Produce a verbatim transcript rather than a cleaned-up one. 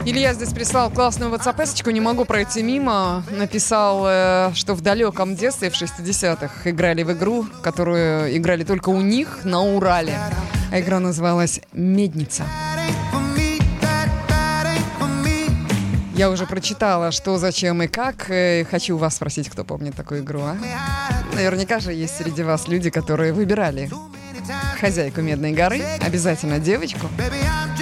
Илья здесь прислал классную ватсапесочку, не могу пройти мимо. Написал, э, что в далеком детстве, в шестидесятых, играли в игру, которую играли только у них на Урале. А игра называлась «Медница». Я уже прочитала, что, зачем и как. И хочу вас спросить, кто помнит такую игру, а? Наверняка же есть среди вас люди, которые выбирали хозяйку Медной горы, обязательно девочку.